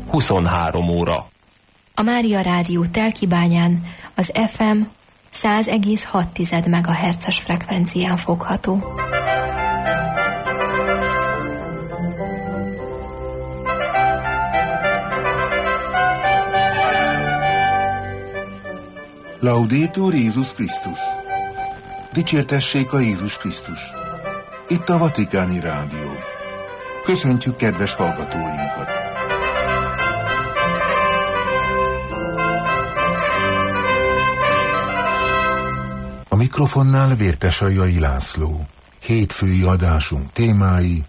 23 óra. A Mária Rádió Telkibányán az FM 100,6 MHz-es frekvencián fogható. Laudetur Jézus Krisztus! Dicsértessék a Jézus Krisztus! Itt a Vatikáni Rádió. Köszöntjük kedves hallgatóinkat! A mikrofonnál Vértesajai László. Hétfői adásunk témái: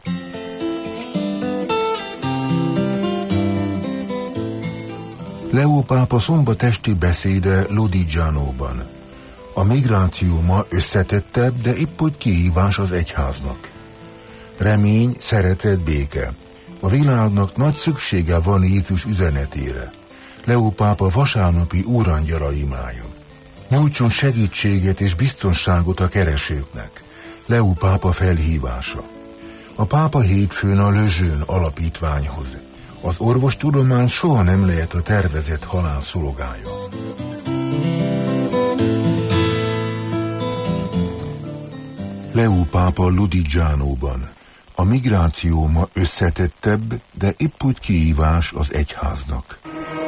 Leó pápa szombatesti beszéde Lodigianóban. A migráció ma összetettebb, de épp hogy kihívás az egyháznak. Remény, szeretet, béke. A világnak nagy szüksége van Jézus üzenetére. Leó pápa vasárnapi úrangyala imája. Nyújtson segítséget és biztonságot a keresőknek. Leó pápa felhívása. A pápa hétfőn a Le Jeune alapítványhoz. Az orvostudomány soha nem lehet a tervezett halál szolgája. Leó pápa Lodigianóban. A migráció ma összetettebb, de épp úgy kihívás az egyháznak.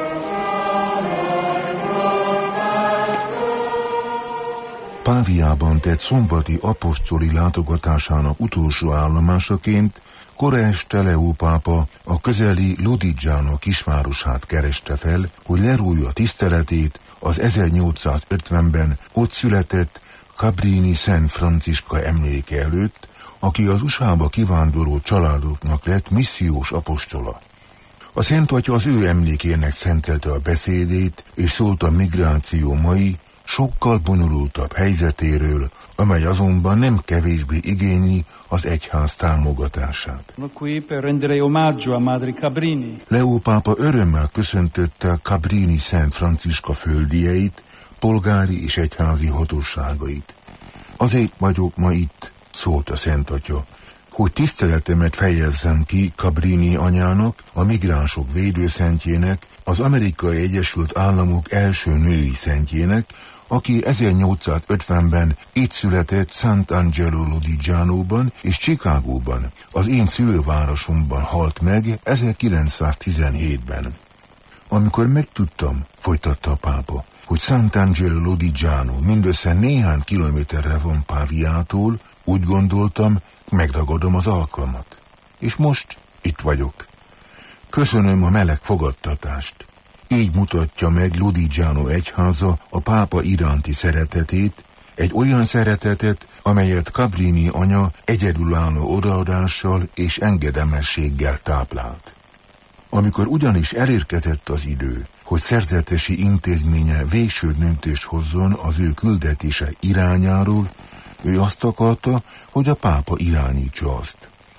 Páviában tett szombati apostoli látogatásának utolsó állomásaként kora este Leó pápa a közeli Lodigiano kisvárosát kereste fel, hogy lerújja tiszteletét az 1850-ben ott született Cabrini Szent Franciska emléke előtt, aki az USA-ba kivándorló családoknak lett missziós apostola. A Szent Atya az ő emlékének szentelte a beszédét, és szólt a migráció mai, sokkal bonyolultabb helyzetéről, amely azonban nem kevésbé igényli az egyház támogatását. Leó pápa örömmel köszöntötte Cabrini Szent Franciska földieit, polgári és egyházi hatóságait. Azért vagyok ma itt, szólt a Szent Atya, hogy tiszteletemet fejezzem ki Cabrini anyának, a migránsok védőszentjének, az Amerikai Egyesült Államok első női szentjének, aki 1850-ben itt született Sant'Angelo Lodigianóban és Chicagóban, az én szülővárosomban halt meg 1917-ben. Amikor megtudtam, folytatta a pápa, hogy Sant'Angelo Lodigiano mindössze néhány kilométerre van Páviától, úgy gondoltam, megragadom az alkalmat. És most itt vagyok. Köszönöm a meleg fogadtatást. Így mutatja meg Lodigiano egyháza a pápa iránti szeretetét, egy olyan szeretetet, amelyet Cabrini anya egyedülálló odaadással és engedelmességgel táplált. Amikor ugyanis elérkezett az idő, hogy szerzetesi intézménye végső döntést hozzon az ő küldetése irányáról, ő azt akarta, hogy a pápa irányítsa azt.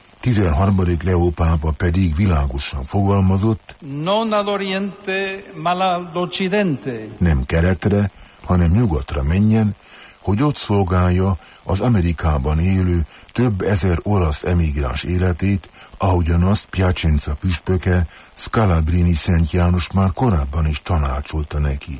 13. Leó pápa pedig világosan fogalmazott: non ad oriente, ma ad occidente. Nem keletre, hanem nyugatra menjen, hogy ott szolgálja az Amerikában élő több ezer olasz emigráns életét, ahogyan azt Piacenza püspöke, Scalabrini Szent János már korábban is tanácsolta neki.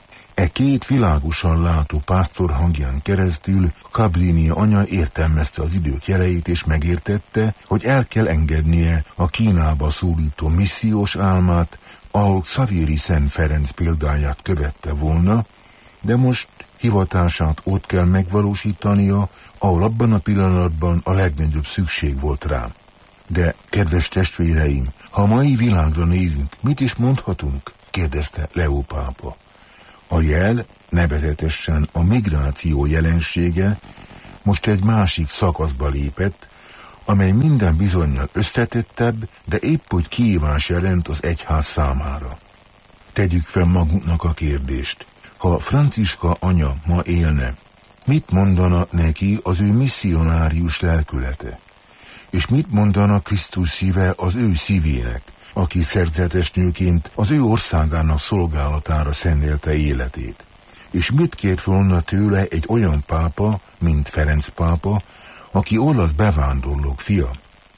E két világosan látó pásztor hangján keresztül Cabrini anya értelmezte az idők jeleit és megértette, hogy el kell engednie a Kínába szólító missziós álmát, ahol Xavieri Szent Ferenc példáját követte volna, de most hivatását ott kell megvalósítania, ahol abban a pillanatban a legnagyobb szükség volt rá. De, kedves testvéreim, ha a mai világra nézünk, mit is mondhatunk? Kérdezte Leó pápa. A jel, nevezetesen a migráció jelensége most egy másik szakaszba lépett, amely minden bizonnyal összetettebb, de épp úgy kihívás jelent az egyház számára. Tegyük fel magunknak a kérdést. Ha Franciska anya ma élne, mit mondana neki az ő misszionárius lelkülete? És mit mondana Krisztus szíve az ő szívének, aki szerzetes nőként az ő országának szolgálatára szentelte életét? És mit kért volna tőle egy olyan pápa, mint Ferenc pápa, aki olasz bevándorlók fia?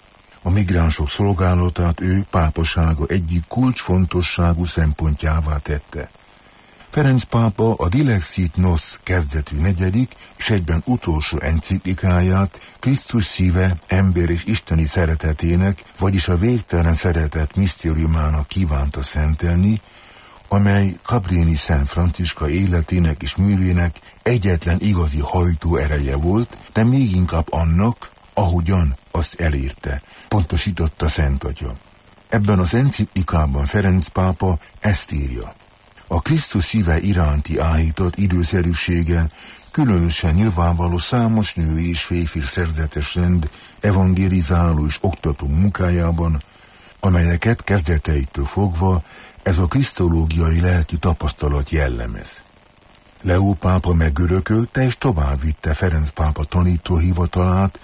A migránsok szolgálatát ő pápasága egyik kulcsfontosságú szempontjává tette. Ferenc pápa a Dilexit Nos kezdetű negyedik és egyben utolsó enciklikáját Krisztus szíve, ember és isteni szeretetének, vagyis a végtelen szeretet misztériumának kívánta szentelni, amely Cabrini Szent Franciska életének és művének egyetlen igazi hajtó ereje volt, de még inkább annak, ahogyan azt elérte, pontosította Szent Atya. Ebben az enciklikában Ferenc pápa ezt írja: a Krisztus szíve iránti áhított időszerűsége különösen nyilvánvaló számos női és férfi szerzetes rend evangelizáló és oktató munkájában, amelyeket kezdeteitől fogva ez a krisztológiai lelki tapasztalat jellemez. Leó pápa megörökölte és továbbvitte Ferenc pápa tanítóhivatalát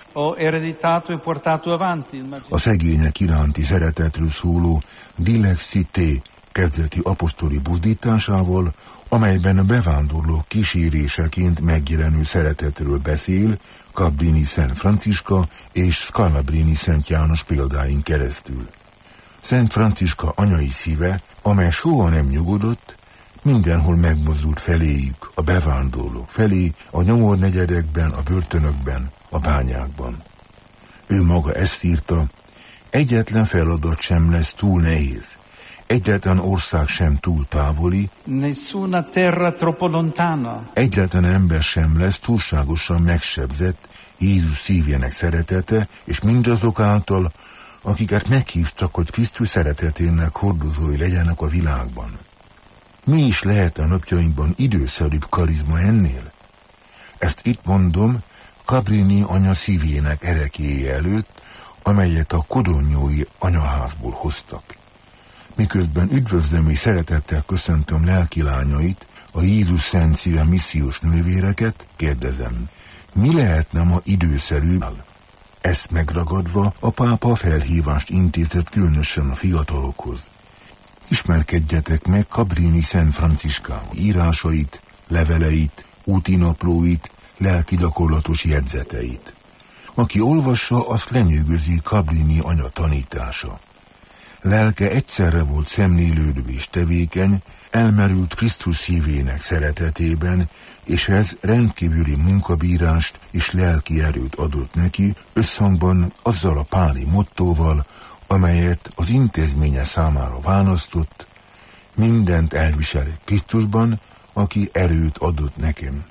a szegények iránti szeretetről szóló Dilexité kezdeti apostoli buzdításával, amelyben a bevándorlók kíséréseként megjelenő szeretetről beszél Cabrini Szent Franciska és Scalabrini Szent János példáin keresztül. Szent Franciska anyai szíve, amely soha nem nyugodott, mindenhol megmozdult feléjük, a bevándorlók felé, a nyomornegyedekben, a börtönökben, a bányákban. Ő maga ezt írta: egyetlen feladat sem lesz túl nehéz, egyetlen ország sem túl távoli, nessuna terra troppo lontana. Egyetlen ember sem lesz túlságosan megsebzett Jézus szívének szeretete, és mindazok által, akiket meghívtak, hogy Krisztus szeretetének hordozói legyenek a világban. Mi is lehet a napjainkban időszerűbb karizma ennél? Ezt itt mondom Cabrini anya szívének erekéje előtt, amelyet a kodonyói anyaházból hoztak. Miközben üdvözlöm és szeretettel köszöntöm lelkilányait, a Jézus Szent Szíve missziós nővéreket, kérdezem, mi lehetne ma időszerűbb? Ezt megragadva a pápa felhívást intézett különösen a fiatalokhoz. Ismerkedjetek meg Cabrini Szent Franciskával írásait, leveleit, útinaplóit, lelki gyakorlatos jegyzeteit. Aki olvassa, azt lenyűgözi Cabrini anya tanítása. Lelke egyszerre volt szemlélődő és tevékeny, elmerült Krisztus szívének szeretetében, és ez rendkívüli munkabírást és lelki erőt adott neki, összhangban azzal a páli mottóval, amelyet az intézménye számára választott: mindent elviselek Krisztusban, aki erőt adott nekem.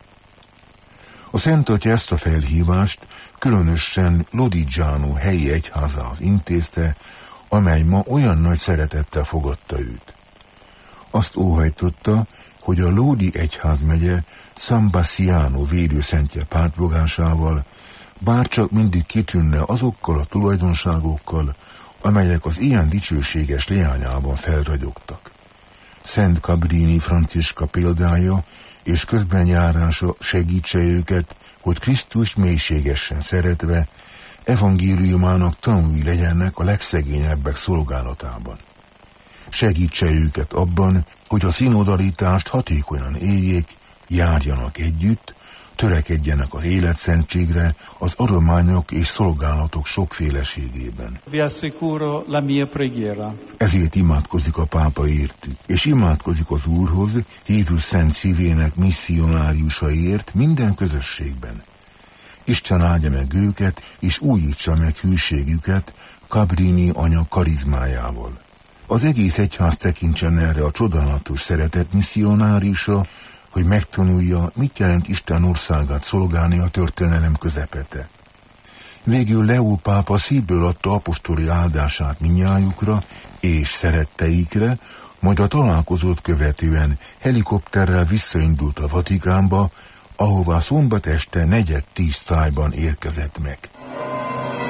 A Szent Atya ezt a felhívást különösen Lodigiano helyi egyházához intézte, amely ma olyan nagy szeretettel fogadta őt. Azt óhajtotta, hogy a Lodi egyházmegye San Bassiano védőszentje pártfogásával bárcsak mindig kitűnne azokkal a tulajdonságokkal, amelyek az ilyen dicsőséges leányában felragyogtak. Szent Cabrini Franciska példája és közbenjárása segítse őket, hogy Krisztus mélységesen szeretve evangéliumának tanúi legyenek a legszegényebbek szolgálatában. Segítse őket abban, hogy a szinodalitást hatékonyan éljék, járjanak együtt, törekedjenek az életszentségre, az adományok és szolgálatok sokféleségében. Vi assicuro la mia preghiera. Ezért imádkozik a pápa értük, és imádkozik az Úrhoz, Jézus Szent Szívének misszionáriusaiért minden közösségben. Isten áldja meg őket, és újítsa meg hűségüket Cabrini anya karizmájával. Az egész egyház tekintsen erre a csodálatos szeretet misszionáriusra, hogy megtanulja, mit jelent Isten országát szolgálni a történelem közepete. Végül Leó pápa szívből adta apostoli áldását mindnyájukra és szeretteikre, majd a találkozót követően helikopterrel visszaindult a Vatikánba, ahová szombat este 9:10 érkezett meg.